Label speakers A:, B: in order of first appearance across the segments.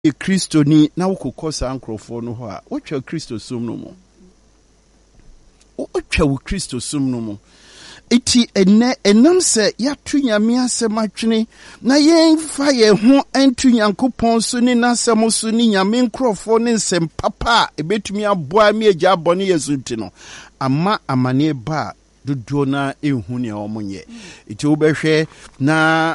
A: Kristo ni na wokɔ saa nkrɔfo no ho a wotwa Kristo som no mu. Wotwa Kristo som no mu. Iti enam sɛ yɛato Nyame asɛm atwene na yɛmfa yɛn ho anto Nyankopɔn so ne n'asɛm so ne Nyame nkrɔfo ne nsɛm papa a ebetumi aboa me agya abɔne Yesu nti no ama amane ba dodo na ehu ne ɔmo nyɛ. Iti wobɛhwɛ na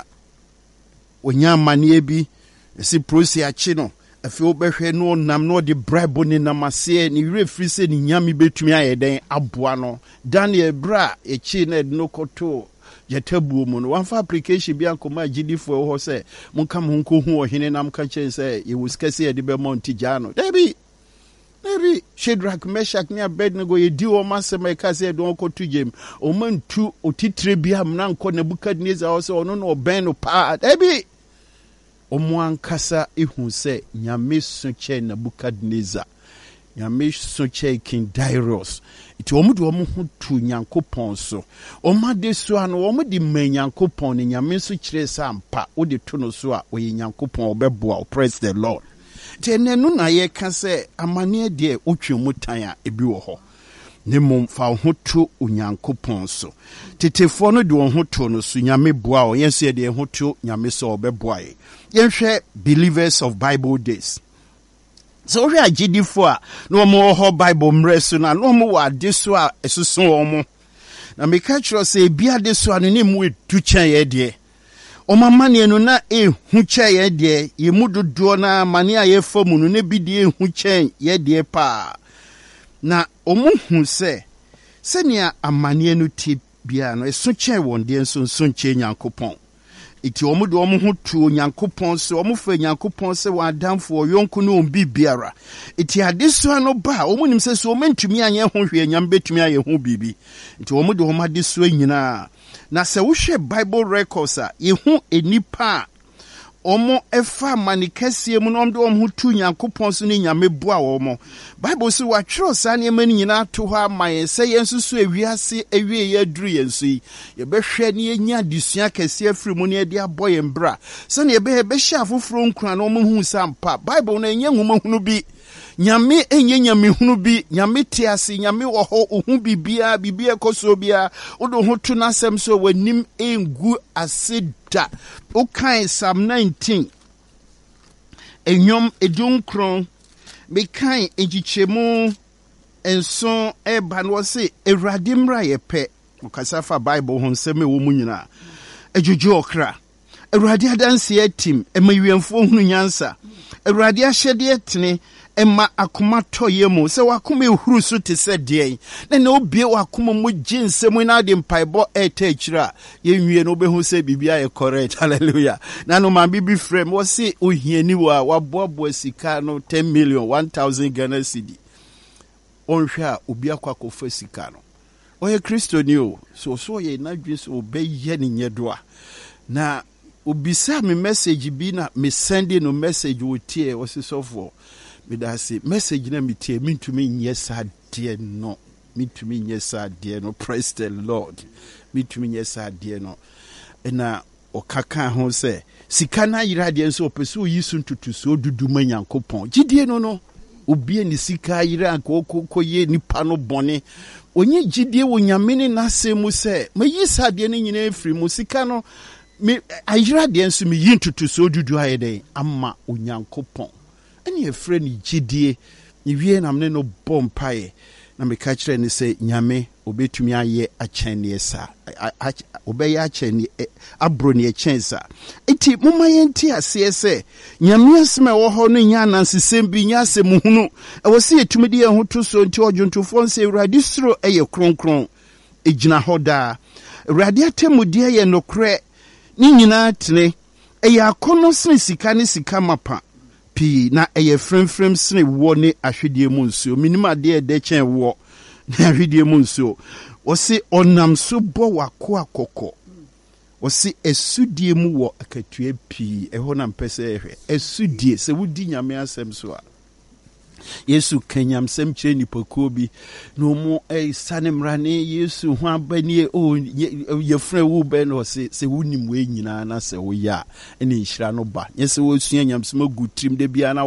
A: onya amane bi esi prosi achi no afi wobɛhwɛ no nam no de bribe ne namase ne refri se ne Nyame betumi ayɛ den aboa no. Daniel bra echi na no koto yetabuo mu no wanfa application bi ankoma gidifo ho sɛ monka mo nko hu ohene nam ka kyɛn sɛ ye wuskase ye de be monti jano debi Shadrach Meshach ne Abednego ye di o masema ka sɛ don koto jem o mantu otitre bi amna nko Nebukadnezar o sɛ ono no ben no pa debi omo ankasa ehu sɛ Nyame so kyɛ Nebukadnezar Nyame so kyɛ King Darius. Iti omu de omu ho tu Nyankopɔn so. Oma de so ano omu de ma Nyankopɔn ne Nyame so kyerɛ sampa o de to no so a oye Nyankopɔn obɛboa. Praise the Lord. Iti enenu na ye ka sɛ amane de otwe mu tan a ebi wɔ hɔ. Ne mom fa ho to Nyankopɔn so. Tetefo no de won ho to no so Nyame boa o. Yenso de ho to Nyame so obɛboa ye. Yenhwɛ believers of Bible days. So we are GD4 no more whole Bible mreso na no more wa deso a esusun omo na me ka kiro say bia deso anu ne mu edu chen ye de o mama ne no na hu chen ye de ye mu dodo na mane a ye famu no ne bi de hu chen ye de pa na omu hu se nea amane no ti bia no esu chen won de nso chen Nyankopɔn. Iti omu do omu ho tu Nyankopɔn so omu fa Nyankopɔn se wa adamfo yonku no ombi biara. Iti adeso ano ba omu nim se so mentumi anye ho hwe Nyame betumi aye ho bibi. Iti omu do omu adeso nyina na se wo hwe Bible records a ye hu enipa omo efa manikesie mu no omde omu ho tu Nyankopɔn so ne Nyame boa omo. Bible se wa twero sa ne mani nyina to ho amaye se yensusu ewiase ewie ye aduru yensu yi ye behwe ne enya disua kese afiri mu ne de aboye mbra se ne ye be hye afoforo nkura no omu hu sampa. Bible na enya nwoma hunu bi Nyame enye Nyame hunu bi Nyame tiase Nyame wo ho ohu bibia ekoso bia odo ho tu na asem so wanim engu aseda. Okay, Psalm 19 enyom edunkron mekan ejichemu enso eba no se Awurade mra ye pe okasa fa Bible ho nsem wo mu nyina ejojo okra Awurade adanse atim emawiemfo hunu nyansa Awurade ahyede etene emma akoma toye mu se wakoma ehuru so te se de na obie wakoma mu ginsem na de mpaibo etachira yenwie no obehu se bibia ye correct. Hallelujah. Na no man bibi frame wo se ohiani wa waboabo sika no 10 million 1000 Ghana cedi onhwe a obi akwakofa sika no oye Kristo ni o so ye na dwe so obeye ne nyedoa na obisa me message bi na me send no message wo tie wo se sofo me da say message na me tie mintumi nyesa de no mintumi nyesa de no. Praise the Lord. Mintumi nyesa de no na okaka ho say sika na yira de nso opeso yisu ntutuso dudu ma Nyankopɔn gidie no obi ani sika yira kokoye nipa no bone onye gidie wo Nyame ne nasemu say mayisa de ne nyina efiri mu sika no me ayira de nso me yintutuso dudu ayede ama Onyankopɔn eni efre ni gidie ni wie na mne no bompae na me ka kire ni se Nyame obetumi aye akyɛne esa obɛyɛ akyɛne abro ne ɛkyɛnsa enti moma yɛnti ase ese Nyame asema wɔ hɔ no nya nansesem bi nya asem hunu ɛwɔ se etumi de ho to so enti odwontomfo nse Awurade soro ɛyɛ kronkron egyina hɔ daa Awurade atemudie yɛ nokre ni nyina tene ɛyɛ akono sene sika ne sika mapa pi na eye frem sene wo ne ahwedie mu nsuo minima de de chen wo ne ahwedie mu nsuo wo se onam so bo wako akoko wo se esudie mu wo akatua pi eho na mpese ehwe esudie se wudi Nyame asem so a Yesu kenyam sem che nipakuo bi no mo sane mrane Yesu ho abanie ye frɛ wo be no se wonim we nyina na se wo ya ene nhira no ba nyese wo sua nyamsem agutrim de bia na